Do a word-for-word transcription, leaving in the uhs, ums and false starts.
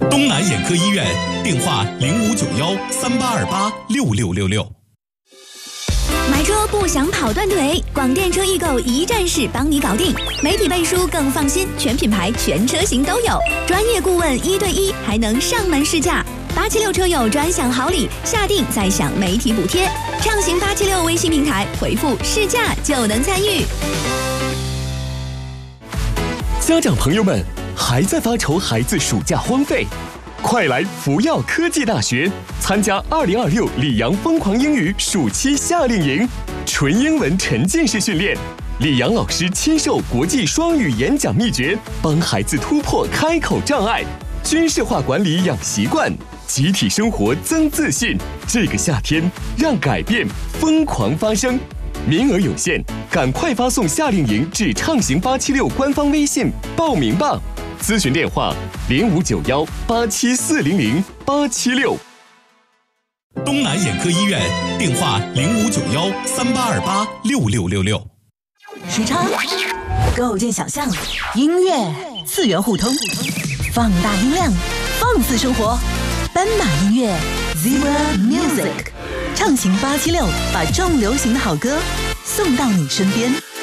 东南眼科医院，电话零五九幺三八二八六六六六。 买车不想跑断腿，广电车易购一站式帮你搞定，媒体背书更放心，全品牌全车型都有，专业顾问一对一，还能上门试驾。八七六车友专享好礼，下定再享媒体补贴。畅行八七六微信平台回复试驾就能参与。 家长朋友们，还在发愁孩子暑假荒废？快来福耀科技大学参加二零二六里昂疯狂英语暑期夏令营，纯英文沉浸式训练，里昂老师亲授国际双语演讲秘诀，帮孩子突破开口障碍，军事化管理养习惯，集体生活增自信。这个夏天，让改变疯狂发生，名额有限，赶快发送夏令营至畅行八七六官方微信报名吧。咨询电话零五九幺八七四零零八七六。 东南眼科医院，电话零五九幺三八二八六六六六。 时差构建想象，音乐次元互通，放大音量，放肆生活。斑马音乐 Zebra Music， 畅行八七六，把重流行的好歌送到你身边。